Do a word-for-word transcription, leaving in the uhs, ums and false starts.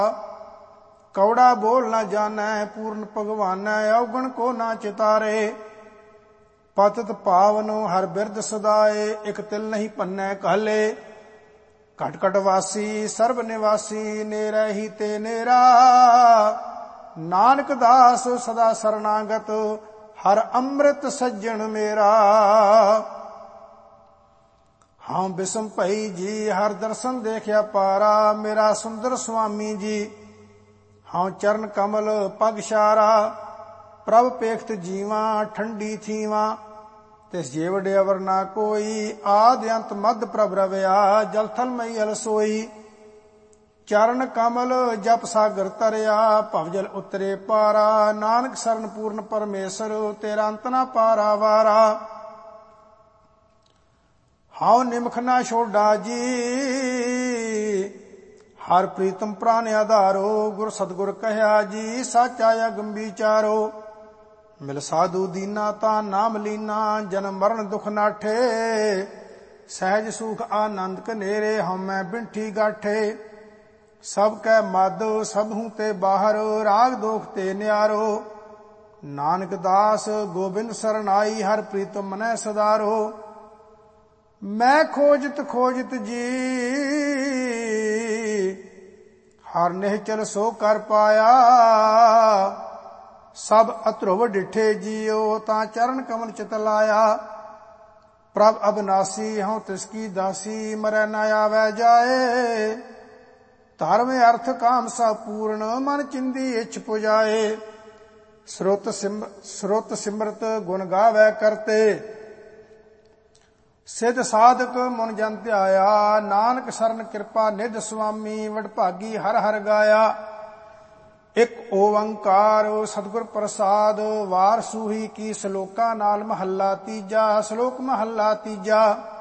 ਕੌੜਾ ਬੋਲ ਨਾ ਜਾਣੈ, ਪੂਰਨ ਭਗਵਾਨੈ, ਔਗਣ ਕੋ ਨਾ ਚਿਤਾਰੇ। ਪਤਿਤ ਪਾਵਨੋ ਹਰ ਬਿਰਦ ਸਦਾਏ, ਇਕ ਤਿਲ ਨਹੀਂ ਭੰਨੈ ਕਾਲੇ। ਘਟ ਘਟ ਵਾਸੀ ਸਰਬ ਨਿਵਾਸੀ, ਨੇਰੈ ਹੀ ਤੇ ਨੇਰਾ। ਨਾਨਕ ਦਾਸ ਸਦਾ ਸਰਨਾਗਤ, ਹਰ ਅੰਮ੍ਰਿਤ ਸੱਜਣ ਮੇਰਾ। ਹਾਂ ਬਿਸਮ ਭਈ ਜੀ, ਹਰ ਦਰਸ਼ਨ ਦੇਖਿਆ ਪਾਰਾ। ਮੇਰਾ ਸੁੰਦਰ ਸੁਆਮੀ ਜੀ, ਹਾਂ ਚਰਨ ਕਮਲ ਪਗ ਛਾਰਾ। ਪ੍ਰਭ ਪੇਖਤ ਜੀਵਾਂ, ਠੰਡੀ ਥੀਵਾਂ, ਤਿਸ ਜੇ ਵਡੇ ਅਵਰ ਨਾ ਕੋਈ। ਆਦਿ ਅੰਤ ਮਧ ਪ੍ਰਭ ਰਵਿਆ, ਜਲ ਥਲ ਮਈ ਅਲਸੋਈ। ਚਰਨ ਕਮਲ ਜਪ ਸਾਗਰ ਤਰਿਆ, ਭਵਜਲ ਉਤਰੇ ਪਾਰਾ। ਨਾਨਕ ਸਰਨ ਪੂਰਨ ਪਰਮੇਸ਼ਰ, ਤੇਰਾ ਅੰਤ ਨਾ ਪਾਰਾ ਵਾਰਾ। ਹਾਉ ਨਿਮਖ ਨਾ ਛੋਡਾ ਜੀ, ਹਰ ਪ੍ਰੀਤਮ ਪ੍ਰਾਨ ਆਧਾਰੋ। ਗੁਰ ਸਤਿਗੁਰ ਕਹਿਆ ਜੀ, ਸੱਚ ਆਇਆ ਗੰਭੀ ਚਾਰੋ। ਮਿਲ ਸਾਧੂ ਦੀਨਾ ਤਾਂ ਨਾਮ ਲੀਨਾ, ਜਨਮ ਮਰਨ ਦੁਖ ਨਾਠੇ। ਸਹਿਜ ਸੁਖ ਆਨੰਦ ਕਨੇਰੇ, ਹਉਮੈ ਬਿੰਠੀ ਗਾਠੇ। ਸਭ ਕੈ ਮਦ ਸਭੂ ਤੇ ਬਾਹਰ, ਰਾਗ ਦੋਖ ਤੇ ਨਿਆਰੋ। ਨਾਨਕ ਦਾਸ ਗੋਬਿੰਦ ਸਰਨਾਈ, ਹਰ ਪ੍ਰੀਤਮ ਮਨੈ ਸਦਾਰੋ। ਮੈਂ ਖੋਜਤ ਖੋਜਤ ਜੀ, ਹਰ ਨਿਹਚਲ ਸੋ ਕਰ ਪਾਇਆ। ਸਭ ਅਧਰੁਵ ਡਿਠੇ ਜੀਓ, ਤਾਂ ਚਰਨ ਕਮਲ ਚਿਤ ਲਾਇਆ। ਪ੍ਰਭ ਅਬਨਾਸੀ ਹਉ ਤਿਸ ਕੀ ਦਾਸੀ, ਮਰੈ ਨਾ ਆਵੈ ਜਾਏ। ਧਰਮ ਅਰਥ ਕਾਮ ਸਭ ਪੂਰਨ, ਮਨ ਚਿੰਦੀ ਇੱਛ ਪੁਜਾਏ। ਸਰੁਤ ਸਿਮ ਸਰੁਤ ਸਿਮਰਤ ਗੁਣ ਗਾਵੈ ਕਰਤੇ, ਸਿਧ ਸਾਧਕ ਮੁਨ ਜਨ ਧਿਆਇਆ। ਨਾਨਕ ਸਰਨ ਕਿਰਪਾ ਨਿਧ ਸੁਆਮੀ, ਵਡਭਾਗੀ ਹਰ ਹਰ ਗਾਇਆ। ਇਕ ਓੰਕਾਰ ਸਤਿਗੁਰ ਪ੍ਰਸਾਦ, ਵਾਰ ਸੂਹੀ ਕੀ ਸਲੋਕਾਂ ਨਾਲ। ਮਹੱਲਾ ਤੀਜਾ। ਸ਼ਲੋਕ ਮਹੱਲਾ ਤੀਜਾ।